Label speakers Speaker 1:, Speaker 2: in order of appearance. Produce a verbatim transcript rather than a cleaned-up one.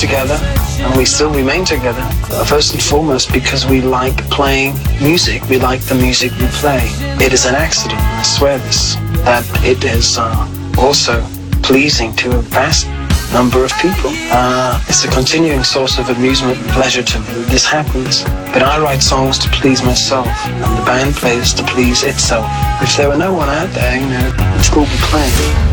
Speaker 1: together, and we still remain together, first and foremost because we like playing music. We like the music we play. It is an accident, I swear this, that it is uh, also pleasing to a vast number of people. Uh, it's a continuing source of amusement and pleasure to me. This happens, but I write songs to please myself, and the band plays to please itself. If there were no one out there, you know, we'd still be playing.